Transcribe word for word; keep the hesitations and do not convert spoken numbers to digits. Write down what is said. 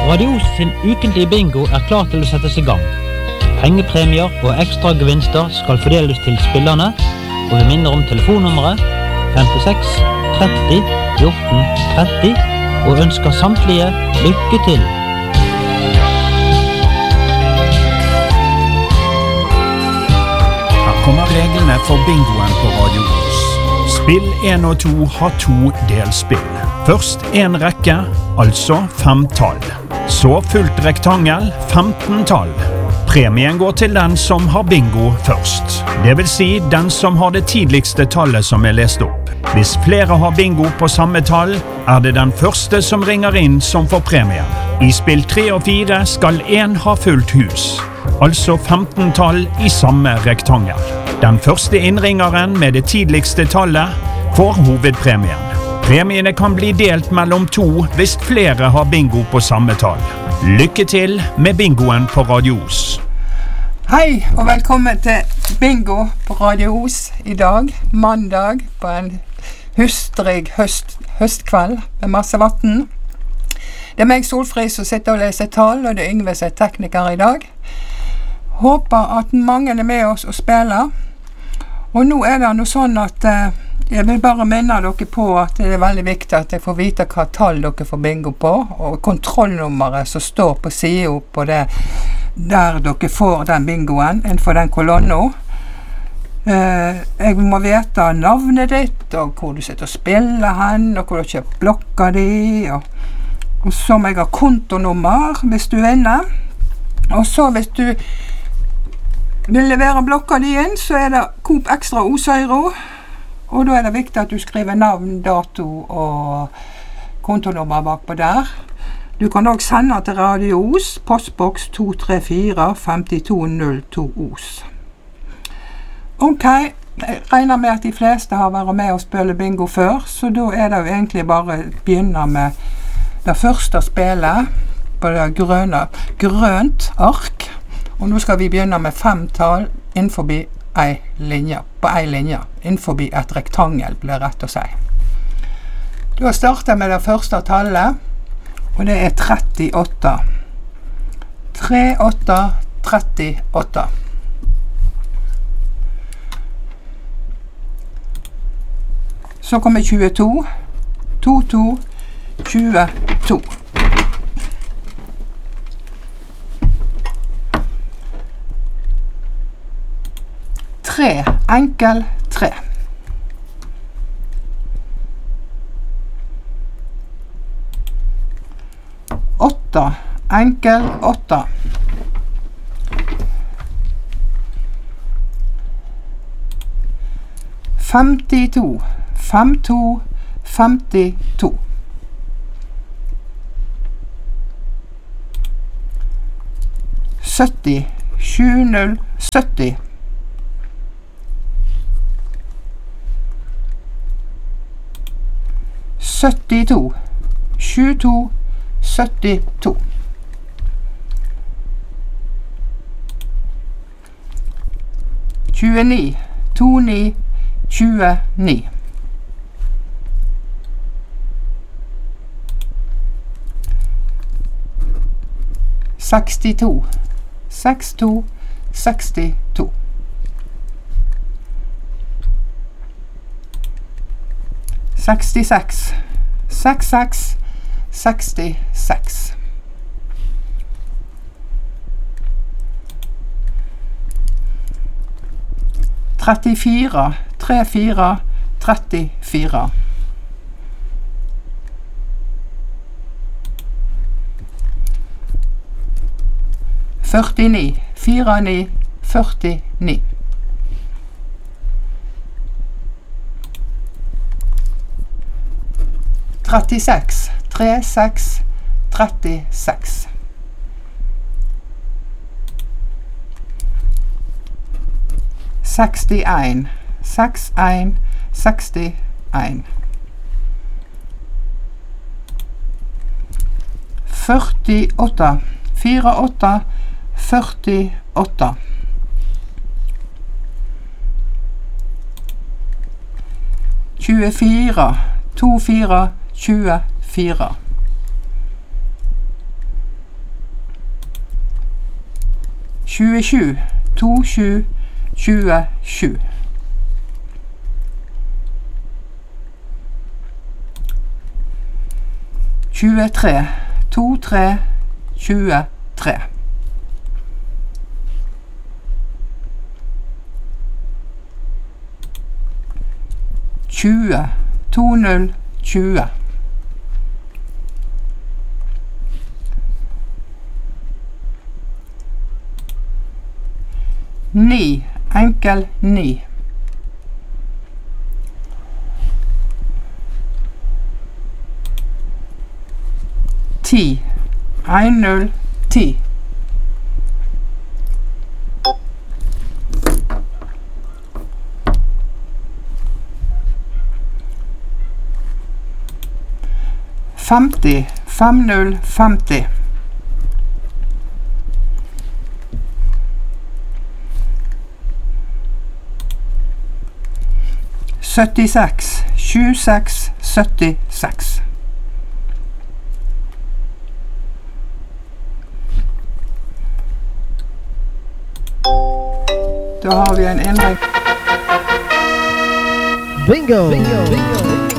Radio Os sin ukentlige bingo er klar til å settes i gang. Pengepremier og ekstra gevinster skal fordeles til spillerne, og vi minner om telefonnummeret femtiseks tretti fjorten tretti og ønsker samtlige lykke til. Her kommer reglene for bingoen på Radio Os. Spill en og to har to delspill. Først en rekke, altså fem tall. Så fullt rektangel, femten tall. Premien går til den som har bingo først. Det vil si den som har det tidligste tallet som er lest opp. Hvis flere har bingo på samme tall, er det den første som ringer inn som får premien. I spill tre og fire skal en ha fullt hus, altså femten tall i samme rektangel. Den første innringeren med det tidligste tallet får hovedpremien. Premiene kan bli delt mellom to hvis flere har bingo på samme tall. Lykke til med bingoen på Radio Os. Hei og velkommen til bingo på Radio Os i dag, mandag på en hustrig høst, høstkveld med masse vatten. Det er meg Solfrid som sitter og leser tall, og det er Yngve som er tekniker i dag. Håper at mange er med oss og spiller. Og nå er det noe sånn at eh, jeg vil bare minne dere på at det er veldig viktig at jeg får vite hva tall dere får bingo på, og kontrollnummeret som står på siden på det der dere får den bingoen innenfor den kolonna. Eh, jeg må vite navnet ditt, og hvor du sitter og spiller hen, og hvor du kjøper blokka di, og, og så må jeg ha kontonummer hvis du vinner. Og så hvis du vil levere blokka di inn, så er det Coop Extra Osøyro, og da er det viktig at du skriver navn, dato og kontonummer bak på der. Du kan også sende til Radio Os, postboks to tre fire fem to null to Os. Ok, jeg regner med at de fleste har vært med og spille bingo før, så da er det jo egentlig bare å begynne med det første spillet på det grønne, grønt ark. Og nå skal vi begynne med fem tall innenfor ei linje, på ei linje, innenfor et rektangel, blir rett å si. Da starter jeg med det første tallet, og det er trettiåtte. treåtte trettiåtte. Så kommer tjueto. tjueto tjueto. Tre, enkel tre. Åtta, enkel åtta. Femtito, femto, femtito. Sytti, sju null, sytti. syttito, tjueto, syttito. tjueni, toni, tjueni. sekstito, sekstito, sekstito. sekstiseks, sekstiseks, sekstiseks. trettifire, trettifire, trettifire. førtini, fireni, førtini. trettiseks, trettiseks, trettiseks. sekstien, sekstien, sekstien. førtiåtte, fireåtte, førtiåtte. tjuefire, to fire, tjuefire. tjuesju, to sju, tjuesju. tjuetre, to tre, tjuetre. tjue, to null, tjue. Ni, enkel ni. Ti, en null, ti. Femti, fem null, femti. syttiseks, sju seks, syttiseks. Da har vi en endring. Bingo! Bingo! Bingo!